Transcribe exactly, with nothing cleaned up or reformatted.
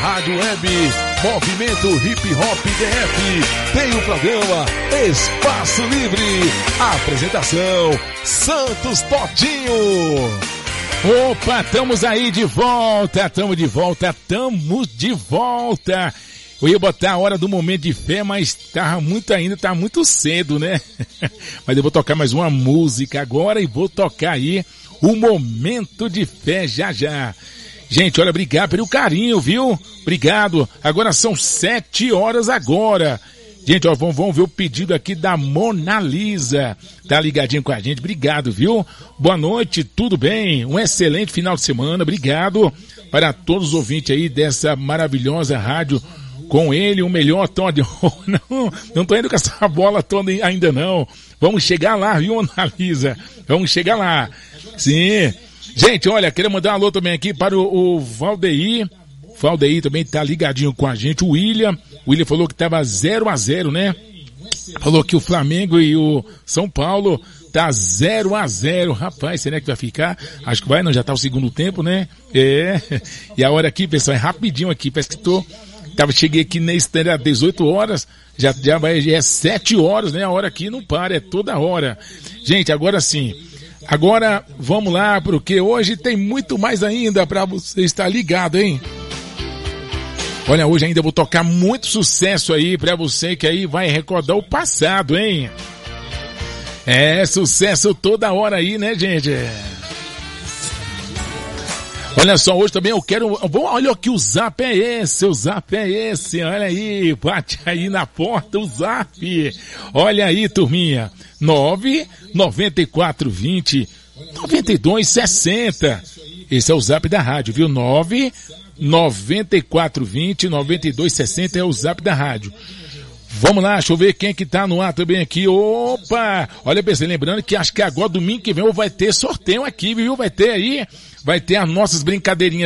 Rádio Web Movimento Hip Hop D F tem o programa Espaço Livre. Apresentação Santos Totinho. Opa, estamos aí de volta, estamos de volta, estamos de volta. Eu ia botar a hora do momento de fé, mas tá muito ainda, tá muito cedo, né? Mas eu vou tocar mais uma música agora e vou tocar aí o momento de fé já já. Gente, olha, obrigado pelo carinho, viu? Obrigado. Agora são sete horas agora. Gente, ó, vamos, vamos ver o pedido aqui da Mona Lisa. Tá ligadinho com a gente. Obrigado, viu? Boa noite, tudo bem? Um excelente final de semana. Obrigado para todos os ouvintes aí dessa maravilhosa rádio. Com ele, o melhor tom de... Não, não tô indo com essa bola toda ainda não. Vamos chegar lá, viu, Mona Lisa? Vamos chegar lá. Sim. Gente, olha, queria mandar um alô também aqui para o, o Valdeir. Valdeir também tá ligadinho com a gente. O William. O William falou que tava zero a zero, né? Falou que o Flamengo e o São Paulo tá zero a zero. Rapaz, será que vai ficar? Acho que vai, não, já tá o segundo tempo, né? É. E a hora aqui, pessoal, é rapidinho aqui. Parece que tô... Tava, cheguei aqui nesse às dezoito horas, já, já vai, já é sete horas, né? A hora aqui não para, é toda hora. Gente, agora sim. Agora, vamos lá, porque hoje tem muito mais ainda pra você estar ligado, hein? Olha, hoje ainda vou tocar muito sucesso aí pra você que aí vai recordar o passado, hein? É, sucesso toda hora aí, né, gente? Olha só, hoje também eu quero... Olha que o zap é esse, o zap é esse, olha aí, bate aí na porta o zap. Olha aí, turminha, nove nove quatro vinte noventa e dois sessenta. Esse é o zap da rádio, viu? nove nove quatro vinte noventa e dois sessenta é o zap da rádio. Vamos lá, deixa eu ver quem é que tá no ar também aqui. Opa! Olha, pensei, lembrando que acho que agora domingo que vem vai ter sorteio aqui, viu? Vai ter aí, vai ter as nossas brincadeirinhas